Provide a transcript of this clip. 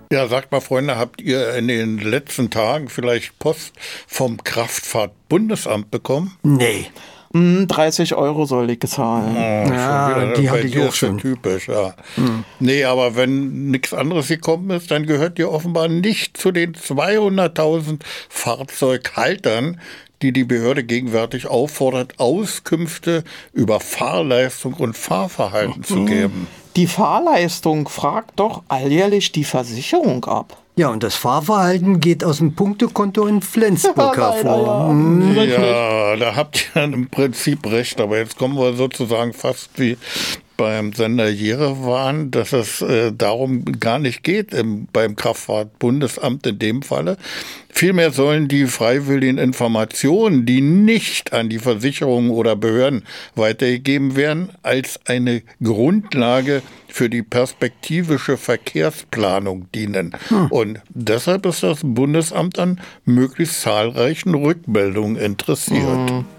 Ja, sagt mal, Freunde, habt ihr in den letzten Tagen vielleicht Post vom Kraftfahrtbundesamt bekommen? Nee. 30 Euro soll ich zahlen. Ja, die hatte ich auch schon. Typisch, ja. Nee, aber wenn nichts anderes gekommen ist, dann gehört ihr offenbar nicht zu den 200.000 Fahrzeughaltern, die die Behörde gegenwärtig auffordert, Auskünfte über Fahrleistung und Fahrverhalten zu geben. Die Fahrleistung fragt doch alljährlich die Versicherung ab. Ja, und das Fahrverhalten geht aus dem Punktekonto in Flensburg hervor. Ja, da habt ihr im Prinzip recht, aber jetzt kommen wir sozusagen fast wie beim Sender Jerewan, dass es darum gar nicht geht beim Kraftfahrtbundesamt in dem Falle. Vielmehr sollen die freiwilligen Informationen, die nicht an die Versicherungen oder Behörden weitergegeben werden, als eine Grundlage für die perspektivische Verkehrsplanung dienen. Und deshalb ist das Bundesamt an möglichst zahlreichen Rückmeldungen interessiert.